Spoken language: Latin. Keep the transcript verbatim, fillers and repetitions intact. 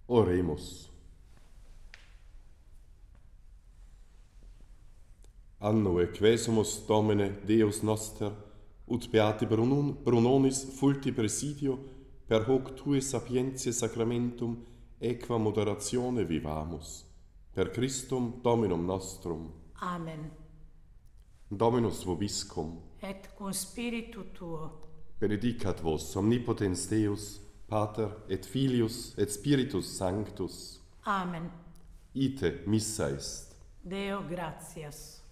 Oremus. Anno quesumus Domine Deus noster, ut beati Brunun, Brunonis fulti presidio, per hoc tue sapientiae sacramentum equa moderatione vivamus. Per Christum Dominum nostrum. Amen. Dominus vobiscum. Et cum spiritu tuo. Benedicat vos omnipotens Deus, Pater et Filius et Spiritus Sanctus. Amen. Ite missa est. Deo gratias.